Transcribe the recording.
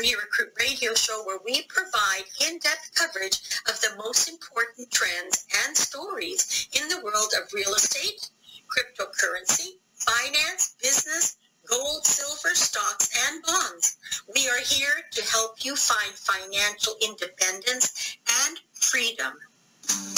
Money Recruit radio show where we provide in-depth coverage of the most important trends and stories in the world of real estate, cryptocurrency, finance, business, gold, silver, stocks, and bonds. We are here to help you find financial independence and freedom.